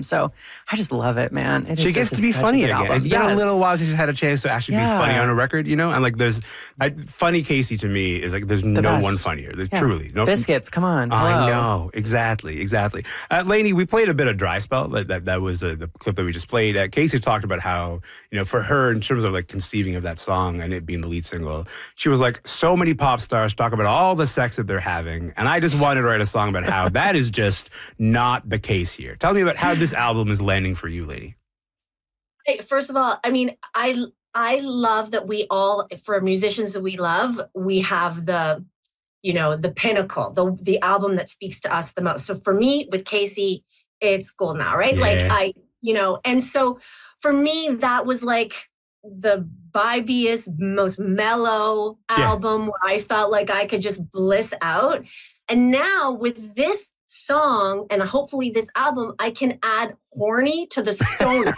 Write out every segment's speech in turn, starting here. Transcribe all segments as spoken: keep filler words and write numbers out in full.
So I just love it, man. It she gets to be funny again. Album. It's been yes. a little while since she's had a chance to actually yeah. be funny on a record, you know? And like there's, I, funny Casey to me is like, there's the no best. one funnier. There's yeah. truly. No, Biscuits, come on. I Hello. know. Exactly. Exactly. Uh, Lainey, we played a bit of Dry Spell. That, that, that was uh, the clip that we just played. Uh, Casey talked about how, you know, for her, in terms of like conceiving of that song and it being the lead single, she was like, so many pop stars talk about all the sex that they're having. And I just wanted to write a song about how that is just not the case here. Tell me about how this album is landing for you, lady. Hey, first of all, I mean, I I love that we all, for musicians that we love, we have the, you know, the pinnacle, the the album that speaks to us the most. So for me, with Casey, it's Golden Hour, right? Yeah. Like I, you know, and so for me, that was like the vibiest, most mellow Yeah. album where I felt like I could just bliss out. And now with this song and hopefully this album, I can add horny to the stoner.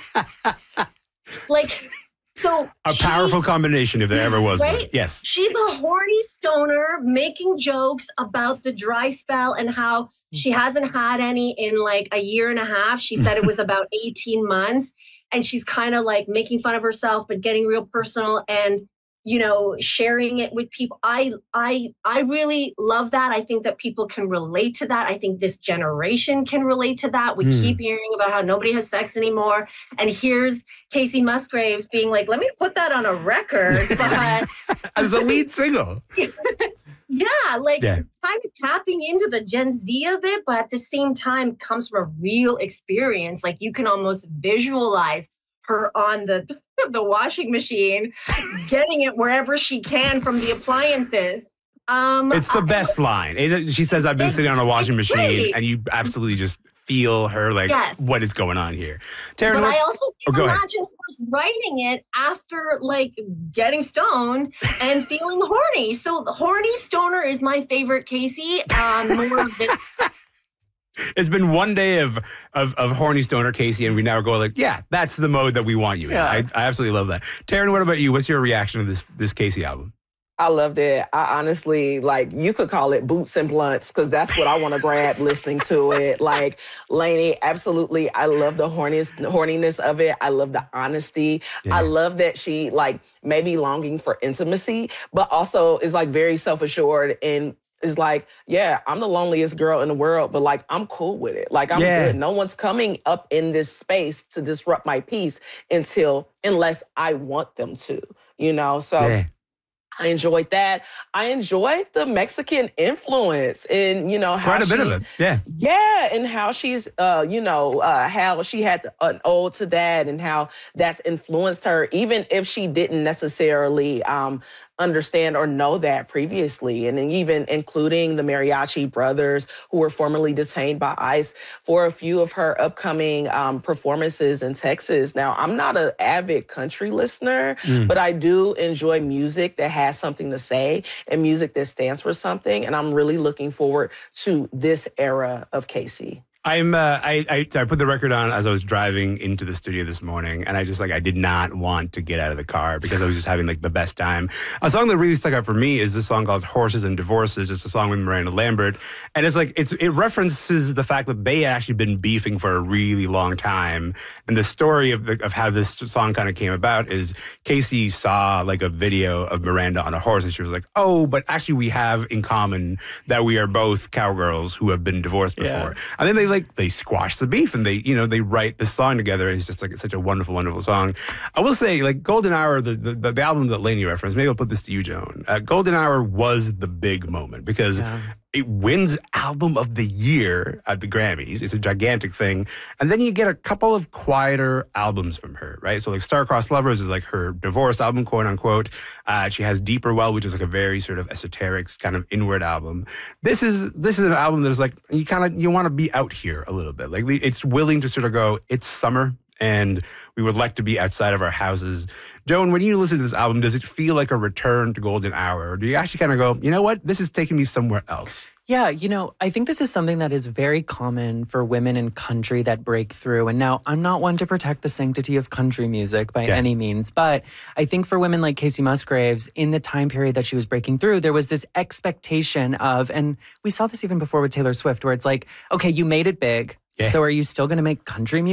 Like, so A she- powerful combination if there ever was Right? one. Yes. she's a horny stoner making jokes about the dry spell and how she hasn't had any in like a year and a half. She said it was about eighteen months. And she's kind of like making fun of herself, but getting real personal and, you know, sharing it with people. I I I really love that. I think that people can relate to that. I think this generation can relate to that. We Mm. keep hearing about how nobody has sex anymore. And here's Casey Musgraves being like, let me put that on a record. But As a lead single. yeah, like Yeah. kind of tapping into the Gen Z of it, but at the same time comes from a real experience. Like you can almost visualize her on the the washing machine, getting it wherever she can from the appliances. Um, It's the I- best line. It- she says, I've been It's- sitting on a washing it's machine, great. and you absolutely just feel her, like, Yes. what is going on here. Taryn, But what- I also Oh, can go ahead. imagine her writing it after like getting stoned and feeling horny. So the horny stoner is my favorite Casey. Um, more of this. it's been one day of, of of horny stoner Casey, and we now go like, yeah, that's the mode that we want you in. Yeah. I, I absolutely love that. Taryn, what about you? What's your reaction to this this Casey album? I loved it. I honestly, like, you could call it boots and blunts because that's what I want to grab listening to it. Like, Lainey, absolutely. I love the horniness, horniness of it. I love the honesty. Yeah. I love that she, like, may be longing for intimacy, but also is, like, very self-assured and is like, yeah, I'm the loneliest girl in the world, but, like, I'm cool with it. Like, I'm Yeah. good. No one's coming up in this space to disrupt my peace until, unless I want them to, you know? So... Yeah. I enjoyed that. I enjoyed the Mexican influence and, you know, how Quite a bit she- of it. Yeah. Yeah, and how she's, uh, you know, uh, how she had an ode to that and how that's influenced her, even if she didn't necessarily um, understand or know that previously. And then even including the Mariachi brothers who were formerly detained by ICE for a few of her upcoming um, performances in Texas. Now, I'm not an avid country listener, Mm. but I do enjoy music that has something to say and music that stands for something. And I'm really looking forward to this era of Casey. I'm. Uh, I, I I put the record on as I was driving into the studio this morning, and I just like I did not want to get out of the car because I was just having like the best time. A song that really stuck out for me is this song called "Horses and Divorces." It's a song with Miranda Lambert, and it's like it's it references the fact that they had actually been beefing for a really long time. And the story of the, of how this song kind of came about is Casey saw like a video of Miranda on a horse, and she was like, "Oh, but actually we have in common that we are both cowgirls who have been divorced before." Yeah. And then they like they squash the beef and they, you know, they write this song together. And it's just like it's such a wonderful, wonderful song. I will say, like Golden Hour, the the, the album that Lainey referenced, maybe I'll put this to you, Joan. Uh, Golden Hour was the big moment because Yeah. it wins Album of the Year at the Grammys. It's a gigantic thing. And then you get a couple of quieter albums from her, right? So like Star-Crossed Lovers is like her divorced album, quote unquote. Uh, she has Deeper Well, which is like a very sort of esoteric kind of inward album. This is this is an album that is like, you kind of, you want to be out here a little bit. Like we, it's willing to sort of go, it's summer and we would like to be outside of our houses. Joan, when you listen to this album, does it feel like a return to Golden Hour? Or do you actually kind of go, you know what, this is taking me somewhere else? Yeah, you know, I think this is something that is very common for women in country that break through. And now, I'm not one to protect the sanctity of country music by Yeah. any means, but I think for women like Casey Musgraves, in the time period that she was breaking through, there was this expectation of, and we saw this even before with Taylor Swift, where it's like, okay, you made it big, Yeah. so are you still going to make country music?